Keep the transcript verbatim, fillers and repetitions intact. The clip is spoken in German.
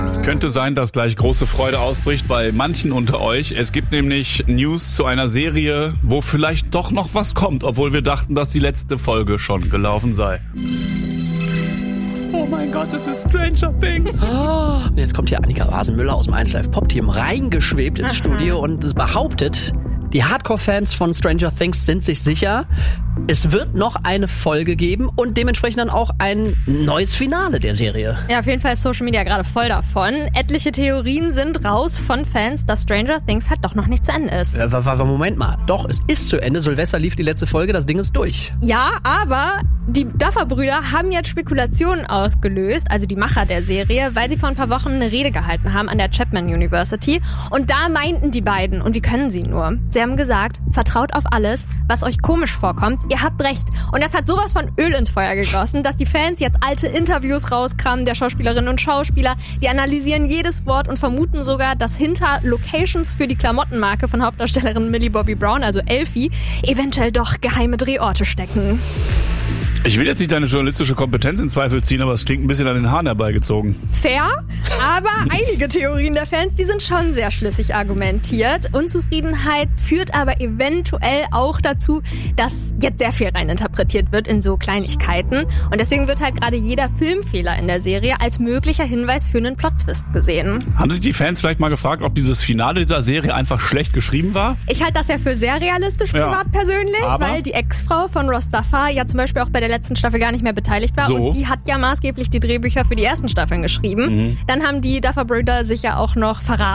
Es könnte sein, dass gleich große Freude ausbricht bei manchen unter euch. Es gibt nämlich News zu einer Serie, wo vielleicht doch noch was kommt, obwohl wir dachten, dass die letzte Folge schon gelaufen sei. Oh mein Gott, es ist Stranger Things. Oh, und jetzt kommt hier Annika Rasenmüller aus dem eins Live Pop Team reingeschwebt ins Aha. Studio und es behauptet, die Hardcore-Fans von Stranger Things sind sich sicher, es wird noch eine Folge geben und dementsprechend dann auch ein neues Finale der Serie. Ja, auf jeden Fall ist Social Media gerade voll davon. Etliche Theorien sind raus von Fans, dass Stranger Things halt doch noch nicht zu Ende ist. Äh, Moment mal, doch, es ist zu Ende. Silvester lief die letzte Folge, das Ding ist durch. Ja, aber die Duffer-Brüder haben jetzt Spekulationen ausgelöst, also die Macher der Serie, weil sie vor ein paar Wochen eine Rede gehalten haben an der Chapman University. Und da meinten die beiden, und wie können sie nur? Sie haben gesagt, vertraut auf alles, was euch komisch vorkommt. Ihr habt recht. Und das hat sowas von Öl ins Feuer gegossen, dass die Fans jetzt alte Interviews rauskramen der Schauspielerinnen und Schauspieler. Die analysieren jedes Wort und vermuten sogar, dass hinter Locations für die Klamottenmarke von Hauptdarstellerin Millie Bobby Brown, also Elfie, eventuell doch geheime Drehorte stecken. Ich will jetzt nicht deine journalistische Kompetenz in Zweifel ziehen, aber es klingt ein bisschen an den Haaren herbeigezogen. Fair, aber einige Theorien der Fans, die sind schon sehr schlüssig argumentiert. Unzufriedenheit führt aber eventuell auch dazu, dass jetzt sehr viel reininterpretiert wird in so Kleinigkeiten. Und deswegen wird halt gerade jeder Filmfehler in der Serie als möglicher Hinweis für einen Plot-Twist gesehen. Haben sich die Fans vielleicht mal gefragt, ob dieses Finale dieser Serie einfach schlecht geschrieben war? Ich halte das ja für sehr realistisch privat ja. persönlich, aber weil die Ex-Frau von Ross Duffer ja zum Beispiel auch bei der letzten Staffel gar nicht mehr beteiligt war. So. Und die hat ja maßgeblich die Drehbücher für die ersten Staffeln geschrieben. Mhm. Dann haben die Duffer-Brüder sich ja auch noch verraten.